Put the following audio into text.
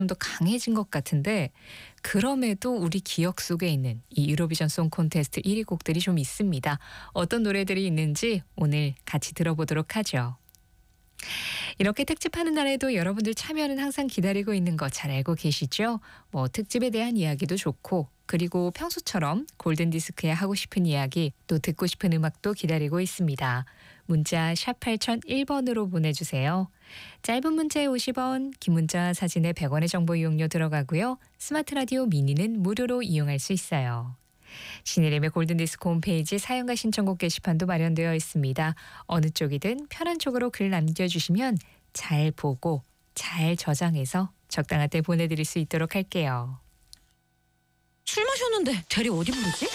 더 강해진 것 같은데 그럼에도 우리 기억 속에 있는 이 유로비전 송 콘테스트 1위 곡들이 좀 있습니다. 어떤 노래들이 있는지 오늘 같이 들어보도록 하죠. 이렇게 특집하는 날에도 여러분들 참여는 항상 기다리고 있는 거 잘 알고 계시죠? 뭐 특집에 대한 이야기도 좋고 그리고 평소처럼 골든디스크에 하고 싶은 이야기 또 듣고 싶은 음악도 기다리고 있습니다. 문자 샵 8001번으로 보내주세요. 짧은 문자에 50원, 긴 문자 사진에 100원의 정보 이용료 들어가고요. 스마트 라디오 미니는 무료로 이용할 수 있어요. 신혜림의 골든디스크 홈페이지 사연과 신청곡 게시판도 마련되어 있습니다. 어느 쪽이든 편한 쪽으로 글 남겨주시면 잘 보고 잘 저장해서 적당한 때 보내드릴 수 있도록 할게요. 술 마셨는데 대리 어디 부르지?